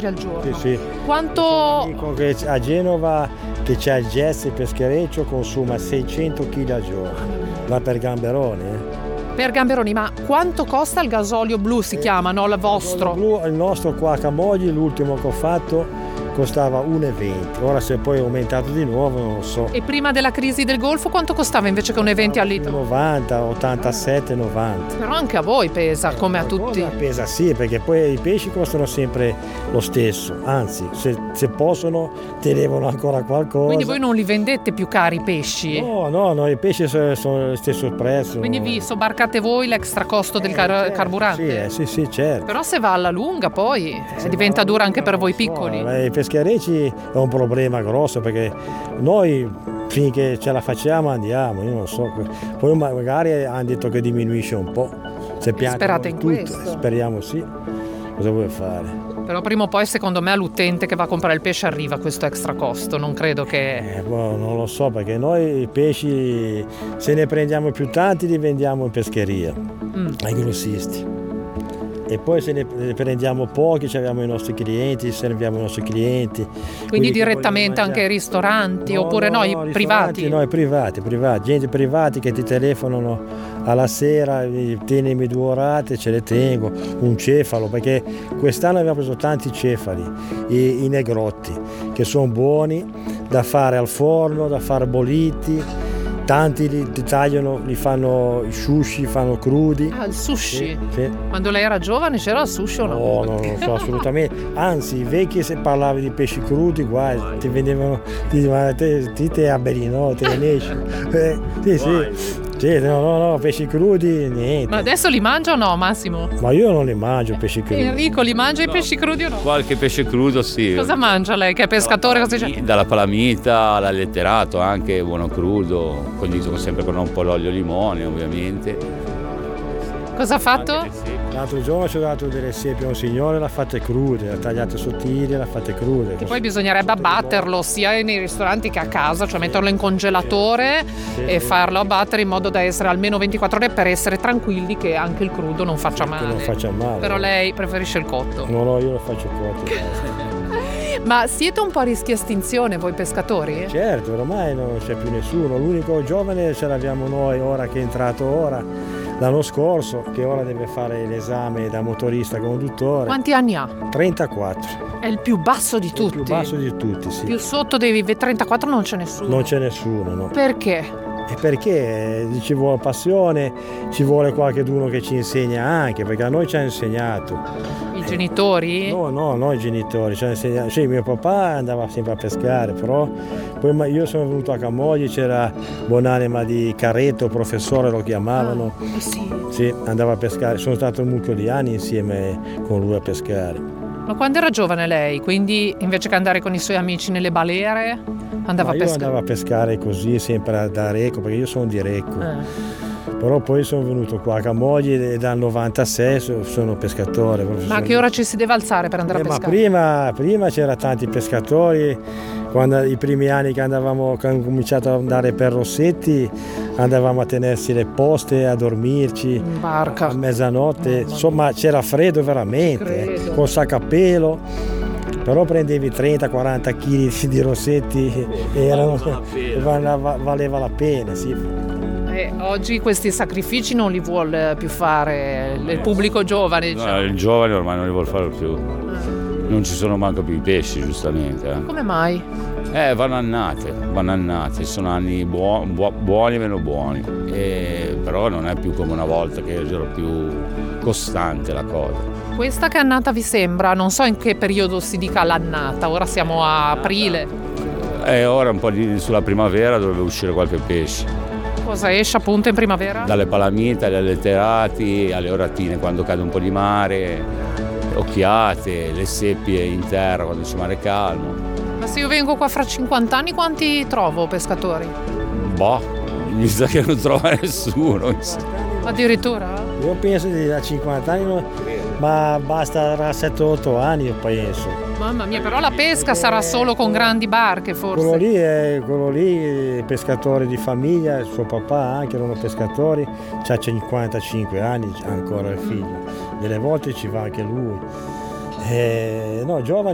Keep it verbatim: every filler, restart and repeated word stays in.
litri al giorno. Sì, sì. Quanto... Dico che a Genova che c'è il Jesse Peschereccio consuma seicento chili al giorno, va per Gamberoni. Eh. Per Gamberoni, ma quanto costa il gasolio blu, si chiama, no? Il vostro? Il, blu, il nostro qua a Camogli, l'ultimo che ho fatto, costava uno e venti. Ora se poi è aumentato di nuovo non lo so. E prima della crisi del Golfo quanto costava invece che uno e venti al litro? novanta, ottantasette, novanta. Però anche a voi pesa, eh, come a tutti. Pesa sì, perché poi i pesci costano sempre lo stesso. Anzi, se, se possono tenevano ancora qualcosa. Quindi voi non li vendete più cari i pesci? No, no, no, i pesci sono, sono lo stesso prezzo. Quindi vi sobbarcate voi l'extra costo del car- eh, certo, carburante? Sì, eh, sì, sì, certo. Però se va alla lunga poi eh, diventa dura anche per voi piccoli. No, i pescherecci è un problema grosso perché noi finché ce la facciamo andiamo, io non so. Poi magari hanno detto che diminuisce un po'. Se Sperate in tutto, questo? Speriamo sì. Cosa vuoi fare? Però prima o poi secondo me all'utente che va a comprare il pesce arriva questo extra costo, non credo che... Eh, boh, non lo so perché noi i pesci se ne prendiamo più tanti li vendiamo in pescheria, mm. ai grossisti. E poi se ne prendiamo pochi, abbiamo i nostri clienti, serviamo i nostri clienti. Quindi direttamente anche ai ristoranti, no, oppure no, no, i privati? No, i privati, privati, gente privati che ti telefonano alla sera, tienimi due orate, ce le tengo, un cefalo, perché quest'anno abbiamo preso tanti cefali, i, i negrotti, che sono buoni da fare al forno, da fare bolliti. Tanti li, li tagliano, li fanno i sushi, fanno crudi. Ah, il sushi? Sì, sì. Quando lei era giovane c'era il sushi o no? No, no, non so assolutamente. Anzi, i vecchi se parlavi di pesci crudi, guarda, ti vendevano, ti dicevano, te, ti te abberi, no, te ne esci. Eh, sì, sì. Sì, no, no, no, pesci crudi, niente. Ma adesso li mangia o no, Massimo? Ma io non li mangio pesci crudi. Enrico, li mangia no. i pesci crudi o no? Qualche pesce crudo sì. Cosa mangia lei, che è pescatore? Dalla, Cosa dalla palamita all'alletterato, anche buono crudo, condito sempre con un po' l'olio limone, ovviamente. Cosa ha fatto? L'altro giorno ci ho dato delle siepi a un signore, l'ha fatte crude, l'ha tagliate sottili, l'ha fatte crude. Che poi bisognerebbe abbatterlo sia nei ristoranti che a casa, cioè metterlo in congelatore sì, e sì. farlo abbattere in modo da essere almeno ventiquattro ore per essere tranquilli che anche il crudo non faccia male. Che non faccia male. Però lei preferisce il cotto. No, no, io lo faccio cotto. Ma siete un po' a rischio estinzione voi pescatori? Certo, ormai non c'è più nessuno, l'unico giovane ce l'abbiamo noi ora che è entrato ora. L'anno scorso, che ora deve fare l'esame da motorista conduttore. Quanti anni ha? trentaquattro. È il più basso di è tutti? Il più basso di tutti, sì. Più sotto dei trentaquattro non c'è nessuno? Non c'è nessuno, no. Perché? E perché ci vuole passione, ci vuole qualcuno che ci insegna anche, perché a noi ci ha insegnato. I genitori? No, no, no i genitori, ci ha insegnato. Cioè, mio papà andava sempre a pescare, però poi io sono venuto a Camogli, c'era buonanima di Carretto, professore lo chiamavano. Ah, sì. Sì, andava a pescare, sono stato un mucchio di anni insieme con lui a pescare. Ma quando era giovane lei, quindi invece che andare con i suoi amici nelle balere, andava Ma a pescare? Io andavo a pescare così, sempre da Recco, perché io sono di Recco. Eh. Però poi sono venuto qua a Camogli e dal novantasei sono pescatore. Ma a che ora ci si deve alzare per andare eh, a pescare? Ma prima, prima c'era tanti pescatori, quando i primi anni che andavamo, che hanno cominciato ad andare per Rossetti, andavamo a tenersi le poste, a dormirci in barca a mezzanotte, insomma c'era freddo veramente, eh, con sacco a pelo. Però prendevi trenta quaranta chili di rossetti e erano, valeva la pena, sì. E oggi questi sacrifici non li vuole più fare il pubblico giovane, diciamo. No, il giovane ormai non li vuole fare più. Non ci sono manco più i pesci, giustamente. Eh. Come mai? Eh, vanno annate, vanno annate, sono anni buo- buo- buoni e meno buoni. E, però non è più come una volta che era più costante la cosa. Questa che annata vi sembra? Non so in che periodo si dica l'annata, ora siamo a aprile. Eh, ora un po' di, sulla primavera dovrebbe uscire qualche pesce. Cosa esce appunto in primavera? Dalle palamite, agli alletterati, alle oratine quando cade un po' di mare, occhiate, le seppie in terra quando c'è mare calmo. Ma se io vengo qua fra cinquanta anni quanti trovo pescatori? Boh, mi sa che non trova nessuno. Addirittura? Io penso di da cinquanta anni, no, ma basta sette otto anni io penso. Mamma mia, però la pesca eh, sarà solo con grandi barche forse. Quello lì è quello lì, pescatore di famiglia, suo papà anche erano pescatori, c'ha cinquantacinque anni ancora il figlio, delle volte ci va anche lui. Eh, no, giovani